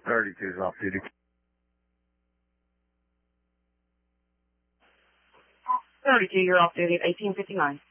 32 is off duty. 32, you're off duty at 1859.